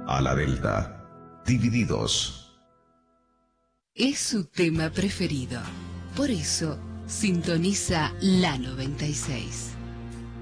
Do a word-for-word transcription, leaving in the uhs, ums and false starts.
a la Delta. Divididos. Es su tema preferido. Por eso, sintoniza la noventa y seis.